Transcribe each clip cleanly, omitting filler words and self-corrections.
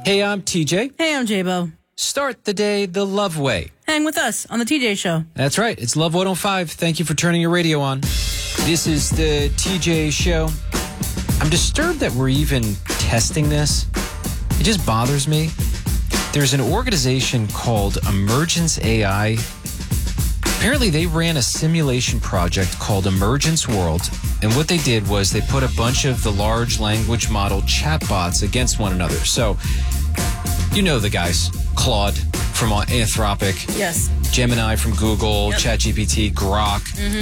Hey, I'm TJ. Hey, I'm J-Bo. Start the day the love way. Hang with us on the TJ Show. That's right. It's Love 105. Thank you for turning your radio on. This is the TJ Show. I'm disturbed that we're even testing this. It just bothers me. There's an organization called Emergence AI. Apparently, they ran a simulation project called Emergence World. And what they did was they put a bunch of the large language model chatbots against one another. So, you know the guys. Claude from Anthropic. Yes. Gemini from Google. Yep. ChatGPT. Grok.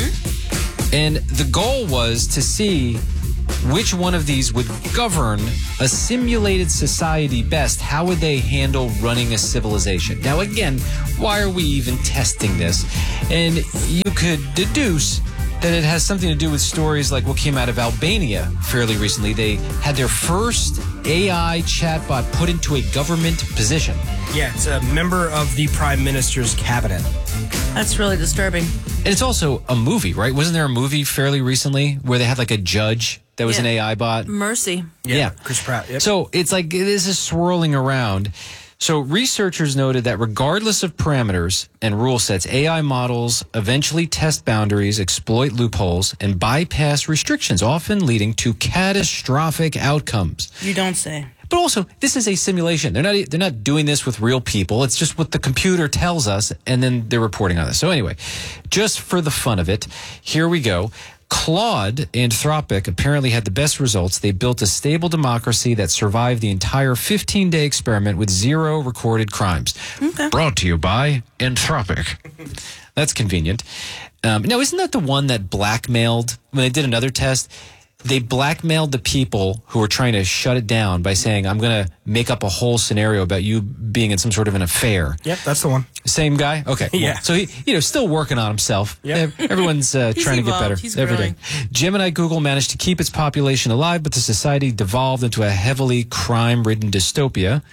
Mm-hmm. And the goal was to see which one of these would govern a simulated society best. How would they handle running a civilization? Now, again, why are we even testing this? And you could deduce that it has something to do with stories like what came out of Albania fairly recently. They had their first AI chatbot put into a government position. Yeah, it's a member of the Prime Minister's cabinet. That's really disturbing. And it's also a movie, right? Wasn't there a movie fairly recently where they had like a judge that was an AI bot? Mercy. Yeah. Chris Pratt. Yep. So it's like this is swirling around. So researchers noted that regardless of parameters and rule sets, AI models eventually test boundaries, exploit loopholes, and bypass restrictions, often leading to catastrophic outcomes. You don't say. But also, this is a simulation. They're not doing this with real people. It's just what the computer tells us, and then they're reporting on this. So anyway, just for the fun of it, here we go. Claude, Anthropic, apparently had the best results. They built a stable democracy that survived the entire 15-day experiment with 0 recorded crimes. Okay. Brought to you by Anthropic. That's convenient. Now, isn't that the one that blackmailed, when they did another test, they blackmailed the people who were trying to shut it down by saying, I'm going to make up a whole scenario about you being in some sort of an affair. Yep, that's the one. Same guy? Okay. Yeah. Well, so he, still working on himself. Yep. Everyone's trying to get better He's every growing. day. Gemini Google managed to keep its population alive, but the society devolved into a heavily crime-ridden dystopia.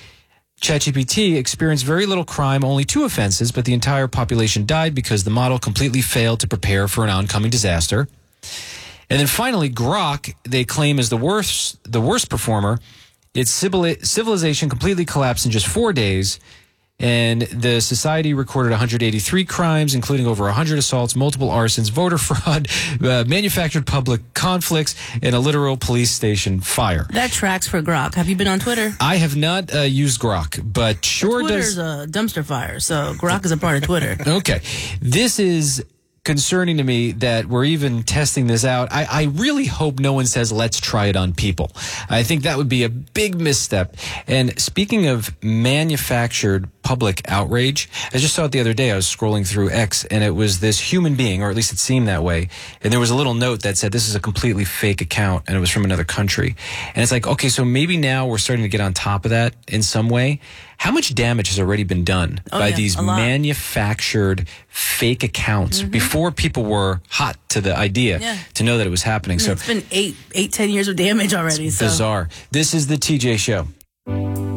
ChatGPT experienced very little crime, only 2 offenses, but the entire population died because the model completely failed to prepare for an oncoming disaster. And then finally, Grok, they claim is the worst performer. Its civilization completely collapsed in just 4 days, and the society recorded 183 crimes, including over 100 assaults, multiple arsons, voter fraud, manufactured public conflicts, and a literal police station fire. That tracks for Grok. Have you been on Twitter? I have not used Grok, but sure Twitter's does. a dumpster fire, so Grok is a part of Twitter. Okay. This is concerning to me that we're even testing this out. I really hope no one says, let's try it on people. I think that would be a big misstep. And speaking of manufactured public outrage, I just saw it the other day. I was scrolling through X, and it was this human being, or at least it seemed that way. And there was a little note that said, this is a completely fake account, and it was from another country. And it's like, okay, so maybe now we're starting to get on top of that in some way. How much damage has already been done by these manufactured fake accounts before people were hot to the idea to know that it was happening? So it's been 10 years of damage already. It's bizarre. This is the TJ Show.